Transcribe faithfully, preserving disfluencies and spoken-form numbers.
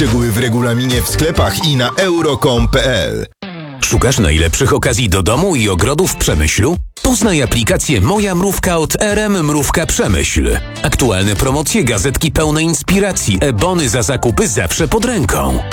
Szczegóły w regulaminie w sklepach i na euro kropka com kropka p l. Szukasz najlepszych okazji do domu i ogrodu w Przemyślu? Poznaj aplikację Moja Mrówka od R M Mrówka Przemyśl. Aktualne promocje, gazetki pełne inspiracji, e-bony za zakupy zawsze pod ręką.